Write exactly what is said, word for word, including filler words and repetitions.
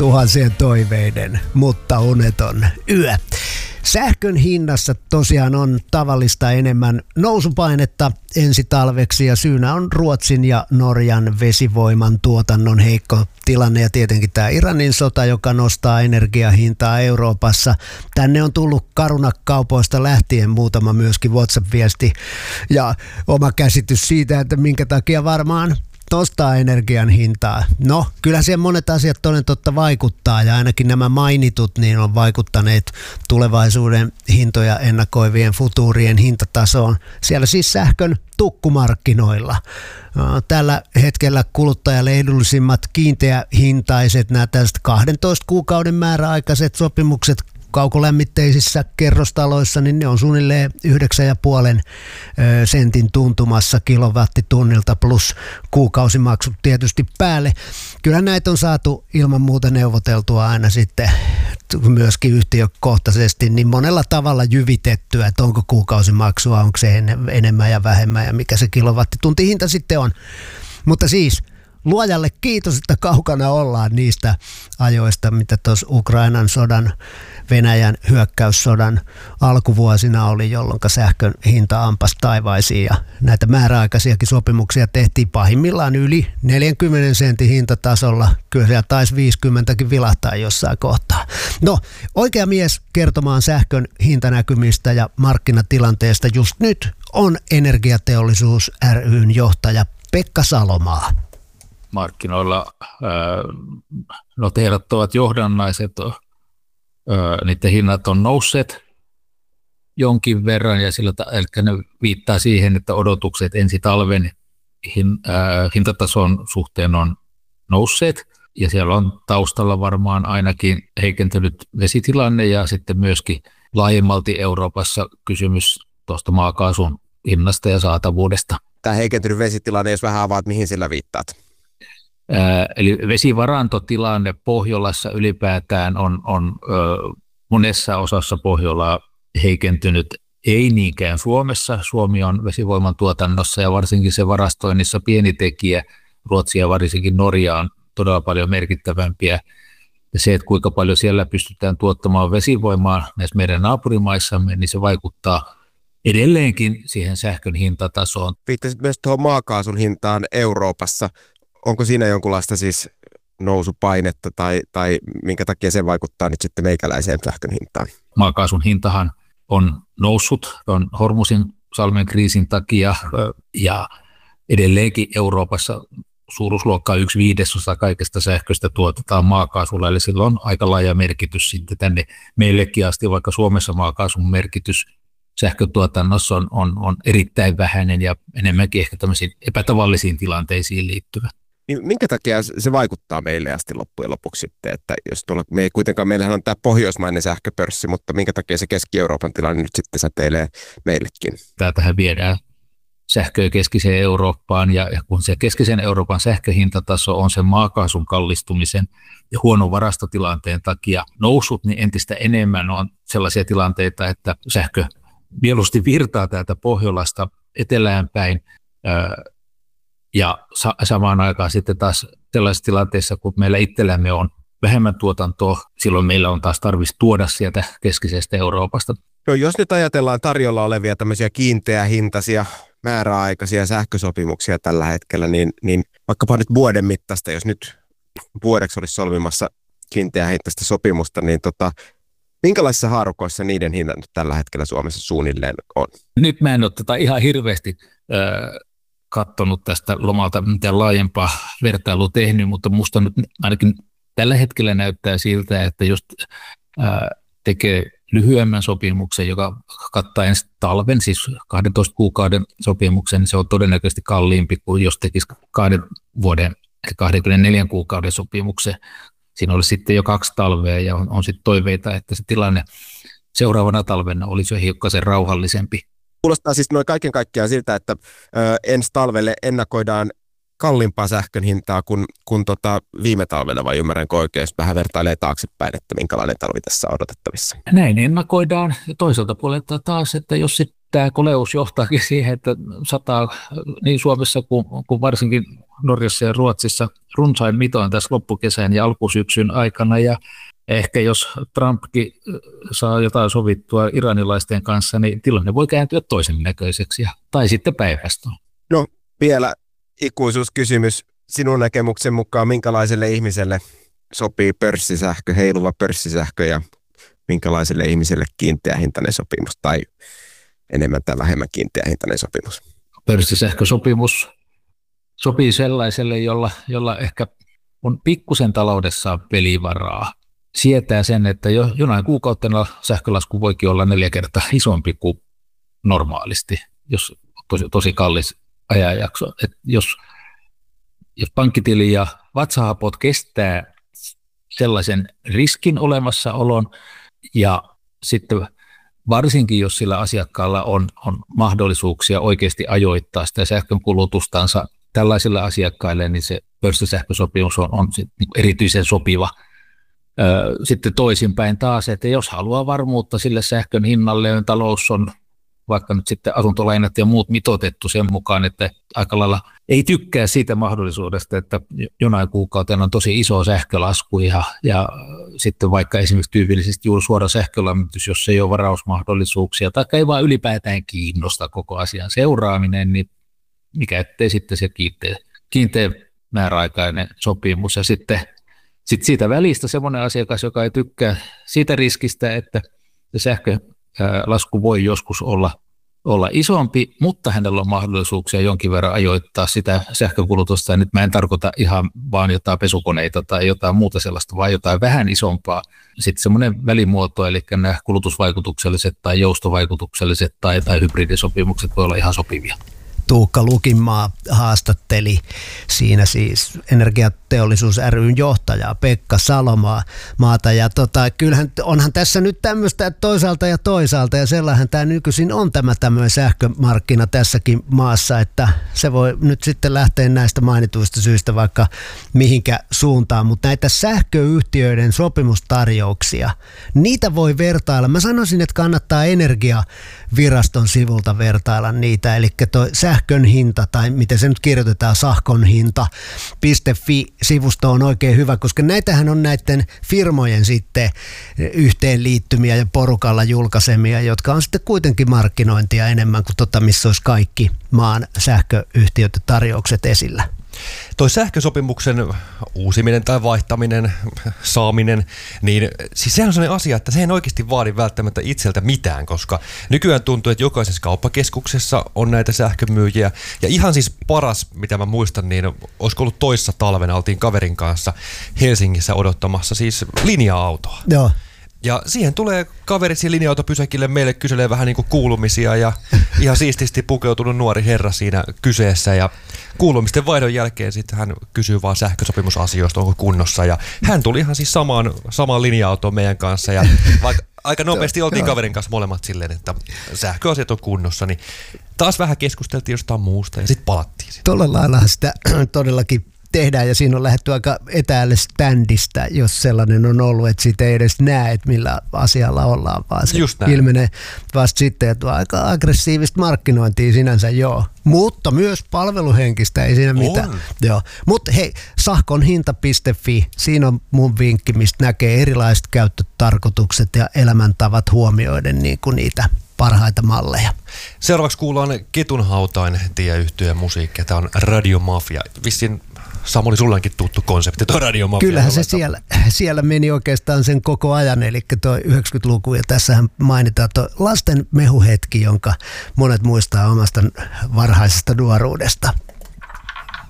tuhansien toiveiden, mutta uneton yö. Sähkön hinnassa tosiaan on tavallista enemmän nousupainetta ensi talveksi ja syynä on Ruotsin ja Norjan vesivoiman tuotannon heikko tilanne ja tietenkin tämä Iranin sota, joka nostaa energiahintaa Euroopassa. Tänne on tullut Caruna-kaupoista lähtien muutama myöskin WhatsApp-viesti ja oma käsitys siitä, että minkä takia varmaan nostaa energian hintaa. No, kyllä siihen monet asiat toden totta vaikuttaa ja ainakin nämä mainitut niin on vaikuttaneet tulevaisuuden hintoja ennakoivien futuurien hintatasoon. Siellä siis sähkön tukkumarkkinoilla. Tällä hetkellä kuluttajalle edullisimmat kiinteähintaiset, nämä tällaiset kahdentoista kuukauden määräaikaiset sopimukset kaukolämmitteisissä kerrostaloissa, niin ne on suunnilleen yhdeksän pilkku viisi sentin tuntumassa kilowattitunnilta plus kuukausimaksut tietysti päälle. Kyllä näitä on saatu ilman muuta neuvoteltua aina sitten myöskin yhtiökohtaisesti niin monella tavalla jyvitettyä, että onko kuukausimaksua, onko se enemmän ja vähemmän ja mikä se kilowattituntihinta sitten on. Mutta siis luojalle kiitos, että kaukana ollaan niistä ajoista, mitä tuossa Ukrainan sodan, Venäjän hyökkäyssodan alkuvuosina oli, jolloin sähkön hinta ampas taivaisiin ja näitä määräaikaisiakin sopimuksia tehtiin pahimmillaan yli neljänkymmenen sentin hintatasolla. Kyllä siellä taisi viisikymmentäkin vilahtaa jossain kohtaa. No, oikea mies kertomaan sähkön hintanäkymistä ja markkinatilanteesta just nyt on Energiateollisuus ry:n johtaja Pekka Salomaa. Markkinoilla noteerattavat johdannaiset, niiden hinnat on nousseet jonkin verran ja sillä eli ne viittaa siihen, että odotukset ensi talven hintatason suhteen on nousseet ja siellä on taustalla varmaan ainakin heikentynyt vesitilanne ja sitten myöskin laajemmalti Euroopassa kysymys tuosta maakaasun hinnasta ja saatavuudesta. Tämä heikentynyt vesitilanne, jos vähän avaat, mihin sillä viittaat? Eli vesivarantotilanne Pohjolassa ylipäätään on, on ö, monessa osassa Pohjolaa heikentynyt, ei niinkään Suomessa. Suomi on vesivoiman tuotannossa ja varsinkin se varastoinnissa pieni tekijä. Ruotsi ja varsinkin Norja on todella paljon merkittävämpiä. Ja se, että kuinka paljon siellä pystytään tuottamaan vesivoimaa näissä meidän naapurimaissamme, niin se vaikuttaa edelleenkin siihen sähkön hintatasoon. Viittasit myös tuohon maakaasun hintaan Euroopassa. Onko siinä jonkunlaista siis nousupainetta tai, tai minkä takia se vaikuttaa nyt sitten meikäläiseen sähkön hintaan? Maakaasun hintahan on noussut on Hormusin salmen kriisin takia ja edelleenkin Euroopassa suuruusluokkaa yksi viidesosa kaikesta sähköstä tuotetaan maakaasulla, eli sillä on aika laaja merkitys sitten tänne meillekin asti, vaikka Suomessa maakaasun merkitys sähkötuotannossa on, on, on erittäin vähäinen ja enemmänkin ehkä tämmöisiin epätavallisiin tilanteisiin liittyvä. Niin minkä takia se vaikuttaa meille asti loppujen lopuksi sitten, että jos tuolla, me ei kuitenkaan, meillähän on tämä pohjoismainen sähköpörssi, mutta minkä takia se Keski-Euroopan tilanne nyt sitten säteilee meillekin? Täältähän viedään sähköä keskiseen Eurooppaan ja kun se keskisen Euroopan sähköhintataso on sen maakaasun kallistumisen ja huonon varastotilanteen takia nousut, niin entistä enemmän on sellaisia tilanteita, että sähkö mieluusti virtaa täältä Pohjolasta etelään päin ja sa- samaan aikaan sitten taas sellaisessa tilanteessa, kun meillä itsellämme on vähemmän tuotantoa, silloin meillä on taas tarvitsisi tuoda sieltä keskisestä Euroopasta. No, jos nyt ajatellaan tarjolla olevia tämmöisiä kiinteähintaisia määräaikaisia sähkösopimuksia tällä hetkellä, niin, niin vaikkapa nyt vuoden mittaista, jos nyt vuodeksi olisi solvimassa kiinteähintaista sopimusta, niin tota, minkälaisissa haarukoissa niiden hinnat nyt tällä hetkellä Suomessa suunnilleen on? Nyt mä en ole tätä ihan hirveästi äh, katsonut tästä lomalta mitään laajempaa vertailua tehnyt, mutta musta nyt ainakin tällä hetkellä näyttää siltä, että jos äh, tekee lyhyemmän sopimuksen, joka kattaa ensi talven, siis kahdentoista kuukauden sopimuksen, niin se on todennäköisesti kalliimpi kuin jos tekisi kahden vuoden, eli kaksikymmentäneljä kuukauden sopimuksen. Siinä olisi sitten jo kaksi talvea ja on, on sitten toiveita, että se tilanne seuraavana talvena olisi jo hiukkasen rauhallisempi. Kuulostaa siis noin kaiken kaikkiaan siltä, että ö, ensi talvelle ennakoidaan kalliimpaa sähkön hintaa kuin, kuin tota viime talvena, vai ymmärränkö oikein, jos vähän vertailee taaksepäin, että minkälainen talvi tässä on odotettavissa? Näin ennakoidaan. Ja toiselta puolelta taas, että jos sitten tämä koleus johtaakin siihen, että sataa niin Suomessa kuin, kuin varsinkin Norjassa ja Ruotsissa runsain mitoin tässä loppukesän ja alkusyksyn aikana, ja ehkä jos Trumpkin saa jotain sovittua iranilaisten kanssa, niin tilanne voi kääntyä toisen näköiseksi, tai sitten päinvastoin. No vielä ikuisuuskysymys sinun näkemyksen mukaan, minkälaiselle ihmiselle sopii pörssisähkö, heiluva pörssisähkö, ja minkälaiselle ihmiselle kiinteähintainen sopimus tai enemmän tai vähemmän kiinteähintainen sopimus? Pörssisähkösopimus sopii sellaiselle, jolla, jolla ehkä on pikkusen taloudessa pelivaraa. Sietää sen, että jo, jonain kuukautena sähkölasku voikin olla neljä kertaa isompi kuin normaalisti, jos tosi, tosi kallis ajanjakso. Et jos, jos pankkitili ja vatsahapot kestää sellaisen riskin olemassaolon, ja sitten varsinkin jos sillä asiakkaalla on, on mahdollisuuksia oikeasti ajoittaa sitä sähkön kulutustansa tällaisille asiakkaille, niin se pörssisähkösopimus on, on erityisen sopiva. Sitten toisinpäin taas, että jos haluaa varmuutta sille sähkön hinnalle, niin talous on vaikka nyt sitten asuntolainat ja muut mitoitettu sen mukaan, että aika lailla ei tykkää siitä mahdollisuudesta, että jonain kuukautena on tosi iso sähkölasku ja, ja sitten vaikka esimerkiksi tyypillisesti juuri suora sähkölämmitys, jos ei ole varausmahdollisuuksia tai ei vaan ylipäätään kiinnosta koko asian seuraaminen, niin mikä ettei sitten se kiinteä, kiinteä määräaikainen sopimus. Ja sitten sit siitä välistä semmoinen asiakas, joka ei tykkää siitä riskistä, että se sähkölasku voi joskus olla, olla isompi, mutta hänellä on mahdollisuuksia jonkin verran ajoittaa sitä sähkökulutusta. Ja nyt mä en tarkoita ihan vaan jotain pesukoneita tai jotain muuta sellaista, vaan jotain vähän isompaa. Sitten semmoinen välimuoto, eli nämä kulutusvaikutukselliset tai joustovaikutukselliset tai, tai hybridisopimukset voi olla ihan sopivia. Tuukka Lukinmaa haastatteli siinä siis Energiateollisuus ry:n johtajaa Pekka Salomaa maata. Ja tota, kyllähän onhan tässä nyt tämmöistä toisaalta ja toisaalta, ja sellainen tämä nykyisin on tämä tämmöinen sähkömarkkina tässäkin maassa, että se voi nyt sitten lähteä näistä mainituista syistä vaikka mihinkä suuntaan, mutta näitä sähköyhtiöiden sopimustarjouksia, niitä voi vertailla. Mä sanoisin, että kannattaa Energiaviraston sivulta vertailla niitä, eli toi sähkön hinta, tai miten se nyt kirjoitetaan, sahkon hinta piste fi-sivusto on oikein hyvä, koska näitähän on näiden firmojen sitten yhteenliittymiä ja porukalla julkaisemia, jotka on sitten kuitenkin markkinointia enemmän kuin tota, missä olisi kaikki maan sähköyhtiöt ja tarjoukset esillä. Toi sähkösopimuksen uusiminen tai vaihtaminen, saaminen, niin siis sehän on sellainen asia, että se ei oikeasti vaadi välttämättä itseltä mitään, koska nykyään tuntuu, että jokaisessa kauppakeskuksessa on näitä sähkömyyjiä. Ja ihan siis paras, mitä mä muistan, niin olisiko ollut toissa talvena, oltiin kaverin kanssa Helsingissä odottamassa siis linja-autoa. Joo. Ja siihen tulee kaverit siinä linja-autopysäkille, meille kyselee vähän niin kuin kuulumisia ja ihan siististi pukeutunut nuori herra siinä kyseessä. Ja kuulumisten vaihdon jälkeen sitten hän kysyy vaan sähkösopimusasioista, onko kunnossa. Ja hän tuli ihan siis samaan, samaan linja-autoon meidän kanssa. Ja vaikka aika nopeasti oltiin kaverin kanssa molemmat silleen, että sähköasiat on kunnossa, niin taas vähän keskusteltiin jostain muusta ja sitten palattiin. Tuolla laillahan sitä todellakin tehdään, ja siinä on lähdetty aika etäälle standista, jos sellainen on ollut, että siitä ei edes näe, että millä asialla ollaan, vaan se ilmenee vasta sitten, että on aika aggressiivista markkinointia sinänsä, joo. Mutta myös palveluhenkistä, ei siinä mitään. Joo. Mutta hei, sahkonhinta piste fi, siinä on mun vinkki, mistä näkee erilaiset käyttötarkoitukset ja elämäntavat huomioiden niin kuin niitä parhaita malleja. Seuraavaksi kuullaan Ketunhautain tieyhtyeen musiikkia. Tämä on Radio Mafia. Vissiin Samuli, sullankin tuttu konsepti, tuo Radio Mafia. Kyllähän se siellä, siellä meni oikeastaan sen koko ajan, eli tuo yhdeksänkymmentäluku, ja tässähän mainitaan tuo lasten mehuhetki, jonka monet muistaa omasta varhaisesta nuoruudesta.